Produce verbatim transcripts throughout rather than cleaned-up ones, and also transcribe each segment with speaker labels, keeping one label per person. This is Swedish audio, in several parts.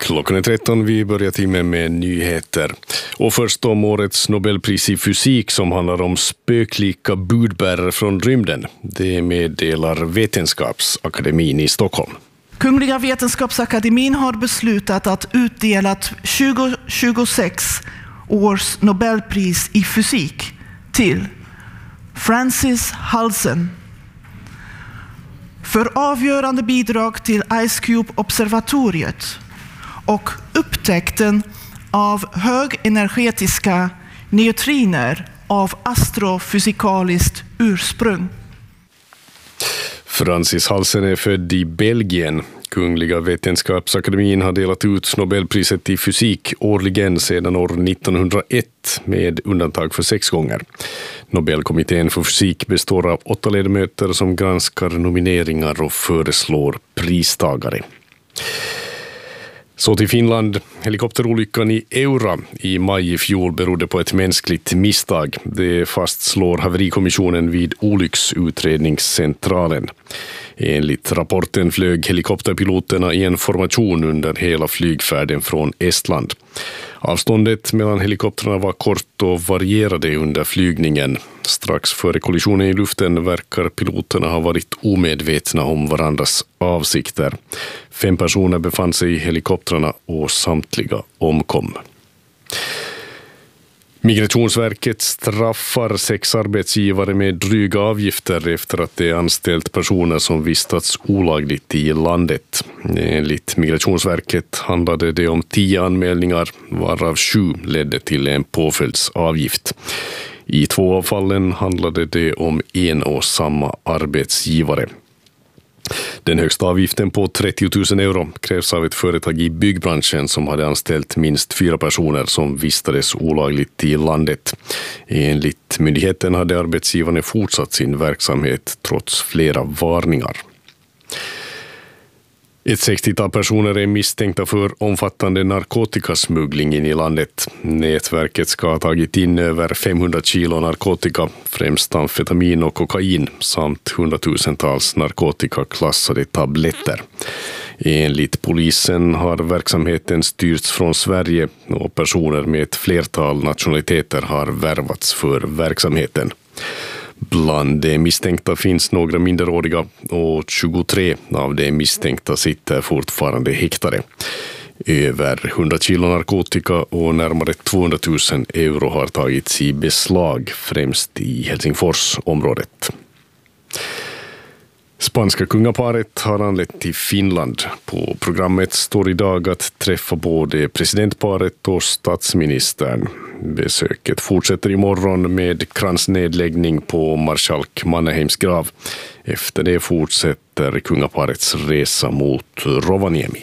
Speaker 1: Klockan är tretton, vi börjar timmen med nyheter. Och först om årets Nobelpris i fysik som handlar om spöklika budbärare från rymden. Det meddelar Vetenskapsakademin i Stockholm.
Speaker 2: Kungliga Vetenskapsakademin har beslutat att utdela tjugo tjugosex års Nobelpris i fysik till Francis Halsen för avgörande bidrag till Ice Cube-observatoriet och upptäckten av högenergetiska neutriner av astrofysikaliskt ursprung.
Speaker 1: Francis Halsen är född i Belgien. Kungliga Vetenskapsakademin har delat ut Nobelpriset i fysik årligen sedan år nittonhundraett med undantag för sex gånger. Nobelkommittén för fysik består av åtta ledamöter som granskar nomineringar och föreslår pristagare. Så till Finland. Helikopterolyckan i Eura i maj i fjol berodde på ett mänskligt misstag. Det fastslår haverikommissionen vid olycksutredningscentralen. Enligt rapporten flög helikopterpiloterna i en formation under hela flygfärden från Estland. Avståndet mellan helikoptrarna var kort och varierade under flygningen. Strax före kollisionen i luften verkar piloterna ha varit omedvetna om varandras avsikter. Fem personer befann sig i helikoptrarna och samtliga omkom. Migrationsverket straffar sex arbetsgivare med dryga avgifter efter att de anställt personer som vistats olagligt i landet. Enligt Migrationsverket handlade det om tio anmälningar, varav sju ledde till en påföljdsavgift. I två av fallen handlade det om en och samma arbetsgivare. Den högsta avgiften på trettio tusen euro krävs av ett företag i byggbranschen som hade anställt minst fyra personer som vistades olagligt i landet. Enligt myndigheten hade arbetsgivarna fortsatt sin verksamhet trots flera varningar. Ett sextiotal personer är misstänkta för omfattande narkotikasmuggling in i landet. Nätverket ska ha tagit in över femhundra kilo narkotika, främst amfetamin och kokain, samt hundratusentals narkotikaklassade tabletter. Enligt polisen har verksamheten styrts från Sverige och personer med ett flertal nationaliteter har värvats för verksamheten. Bland de misstänkta finns några minderåriga och tjugotre av de misstänkta sitter fortfarande häktade. Över hundra kilo narkotika och närmare tvåhundratusen euro har tagits i beslag, främst i Helsingforsområdet. Spanska kungaparet har anlänt till Finland. På programmet står idag att träffa både presidentparet och statsministern. Besöket fortsätter imorgon med kransnedläggning på marskalk Mannerheims grav. Efter det fortsätter kungaparets resa mot Rovaniemi.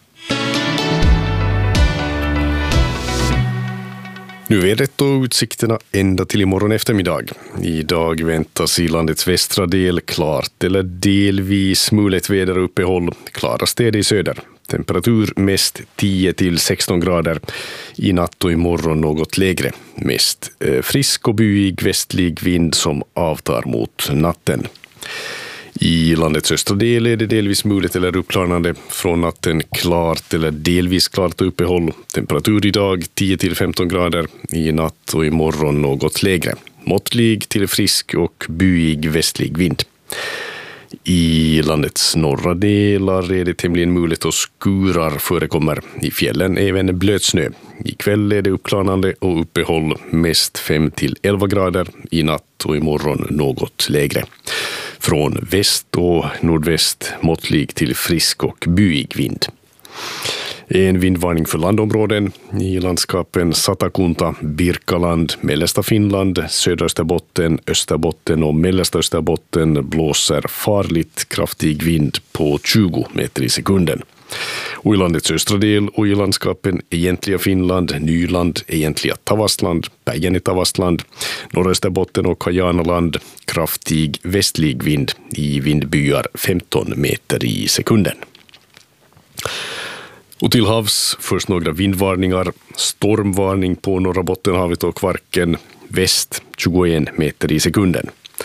Speaker 1: Nu vädret och utsikterna ända till imorgon eftermiddag. Idag väntas i landets västra del klart eller delvis mulet väderuppehåll. Klarast är det i söder. Temperatur mest tio till sexton grader. I natt och imorgon något lägre. Mest eh, frisk och byig västlig vind som avtar mot natten. I landets östra del är det delvis mulet eller uppklarnande. Från natten klart eller delvis klart uppehåll. Temperatur idag tio till femton grader. I natt och imorgon något lägre. Måttlig till frisk och byig västlig vind. I landets norra delar är det tämligen mulet och skurar förekommer. I fjällen även blötsnö. Ikväll är det uppklarnande och uppehåll mest fem till elva grader. I natt och imorgon något lägre. Från väst och nordväst måttlig till frisk och byig vind. En vindvarning för landområden i landskapen Satakunta, Birkaland, mellersta Finland, södra Österbotten, Österbotten och mellersta Österbotten blåser farligt kraftig vind på tjugo meter i sekunden. Och i landets östra del och i landskapen egentliga Finland, Nyland, egentliga Tavastland, Päijänne Tavastland, norra Österbotten och Kajanaland kraftig västlig vind i vindbyar femton meter i sekunden. Och till havs först några vindvarningar, stormvarning på norra Bottenhavet och Kvarken, väst tjugoen meter i sekunden.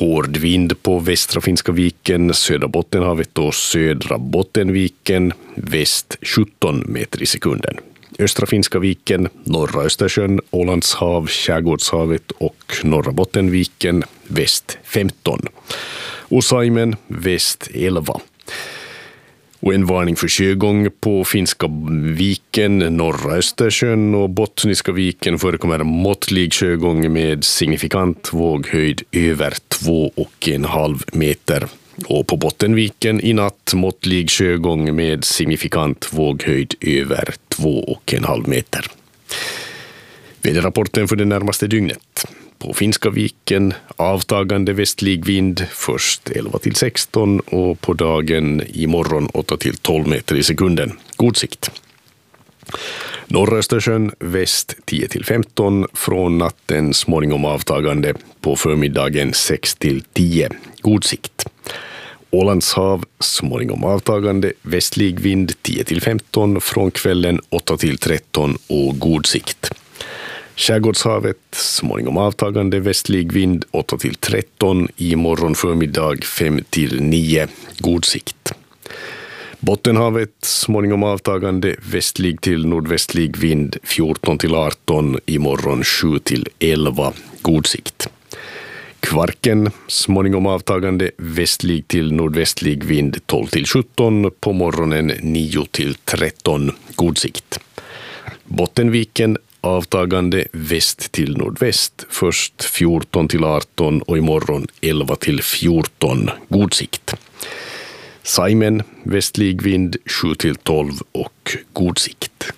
Speaker 1: Hård vind på västra Finska viken, södra Bottenhavet och södra Bottenviken, väst sjutton meter i sekunden. Östra Finska viken, norra Östersjön, Ålands hav, Skärgårdshavet och norra Bottenviken, väst femton. Och Saimen, väst elva. Och en varning för sjögång på Finska viken, norra Östersjön och Bottniska viken förekommer måttlig sjögång med signifikant våghöjd över två och en halv meter. Och på Bottenviken i natt måttlig sjögång med signifikant våghöjd över två och en halv meter. Väderrapporten för det närmaste dygnet. På Finska viken avtagande västlig vind, först elva till sexton och på dagen imorgon åtta till tolv meter i sekunden. God sikt. Norra Östersjön väst tio till femton, från natten småningom avtagande, på förmiddagen sex till tio. God sikt. Ålands hav småningom avtagande, västlig vind tio till femton, från kvällen åtta till tretton och god sikt. Skärgårdshavet småningom avtagande, västlig vind åtta till tretton, i morgon förmiddag fem till nio, god sikt. Bottenhavet småningom avtagande, västlig till nordvästlig vind fjorton till arton, i morgon sju till elva, god sikt. Kvarken småningom avtagande, västlig till nordvästlig vind tolv till sjutton, på morgonen nio till tretton, god sikt. Bottenviken avtagande, väst till nordväst, först fjorton till arton och imorgon elva till fjorton, god sikt. Saimen, västlig vind sju till tolv och god sikt.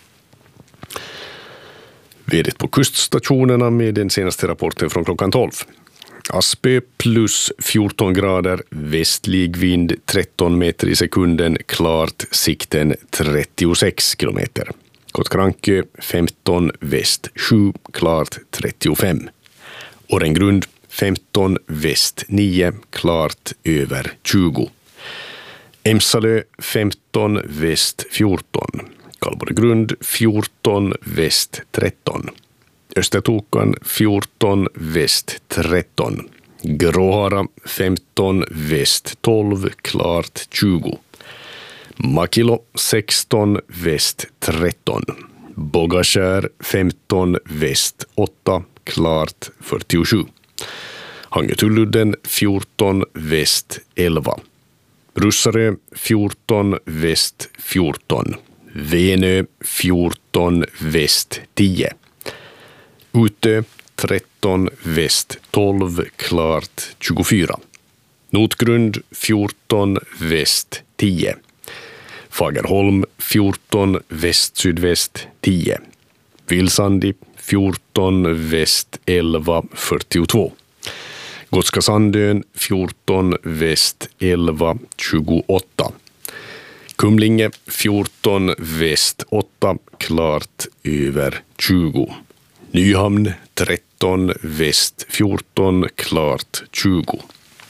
Speaker 1: Vädret på kuststationerna med den senaste rapporten från klockan tolv. Aspö plus fjorton grader, västlig vind tretton meter i sekunden, klart, sikten trettiosex kilometer. Kotkranke femton, väst sju, klart trettiofem. Årengrund femton, väst nio, klart över tjugo. Emsalö femton, väst fjorton. Kalborgrund fjorton, väst tretton. Östertokan fjorton, väst tretton. Gråhara femton, väst tolv, klart tjugo. Makilo sexton, väst tretton. Bogaskär femton, väst åtta, klart fyrtiosju. Hangetulludden fjorton, väst elva. Russarö fjorton, väst fjorton. Venö fjorton, väst tio. Utö tretton, väst tolv, klart tjugofyra. Notgrund fjorton, väst tio. Fagerholm fjorton, väst sydväst tio. Vilsandi fjorton, väst elva, fyrtiotvå. Gotska Sandön fjorton, väst elva, tjugoåtta. Kumlinge fjorton, väst åtta, klart över tjugo. Nyhamn tretton, väst fjorton, klart tjugo.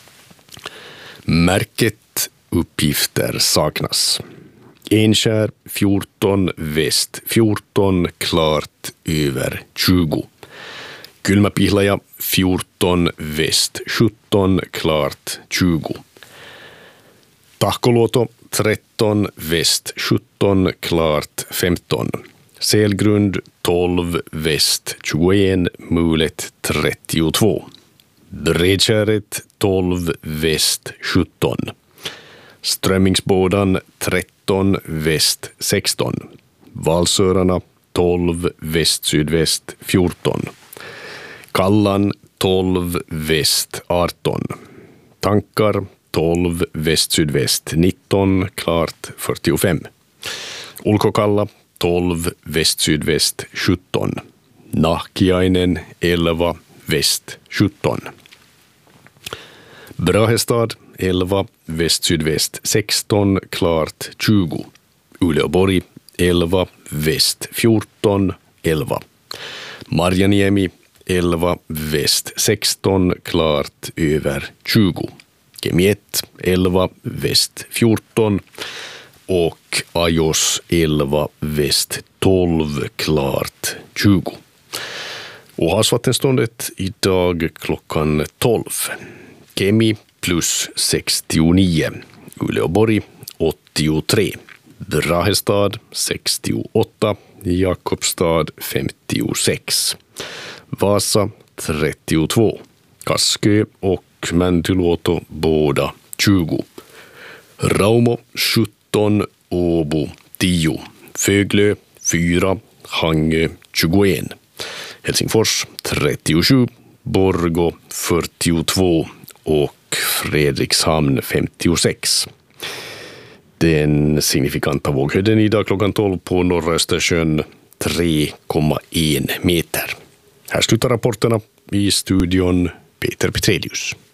Speaker 1: Märket uppgifter saknas. Enskär fjorton, väst fjorton, klart över tjugo. Kylmäpihlaja fjorton, väst sjutton, klart tjugo. Tahkoluoto tretton, väst sjutton, klart femton. Selgrund tolv, väst tjugoett, mulet trettiotvå. Bredskäret tolv, väst sjutton. Strömmingsbådan tretton, väst sexton. Valsörarna tolv, väst sydväst fjorton. Kallan tolv, väst arton. Tankar tolv, väst sydväst nitton, klart fyrtiofem. Ulkokalla tolv, väst sydväst sjutton. Nahkiainen elva, väst sjutton. Brahestad elva, väst sydväst sexton, klart tjugo. Uleåborg elva, väst fjorton, elva. Marjaniemi elva, väst sexton, klart över tjugo. Kemiet elva, väst fjorton och Ajos elva, väst tolv, klart tjugo. Och havsvattenståndet idag klockan tolv. Kemi plus sextionio, Uleåborg åttiotre, Brahestad sextioåtta, Jakobstad femtiosex, Vasa trettiotvå, Kaskö och Mäntyluoto båda tjugo, Raumo sjutton, Åbo tio, Föglö fyra, Hangö tjugoett, Helsingfors trettiosju, Borgå fyrtiotvå och Fredrikshamn femtiosex. Den signifikanta våghöjden idag klockan tolv på norra Östersjön tre komma en meter. Här slutar rapporterna. I studion Peter Petrelius.